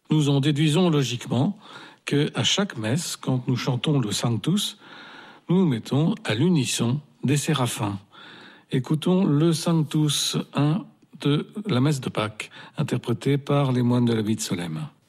Nous en déduisons logiquement qu'à chaque messe, quand nous chantons le Sanctus, nous nous mettons à l'unisson des séraphins. Écoutons le Sanctus 1 de la messe de Pâques, interprété par les moines de l'abbaye de Solesmes.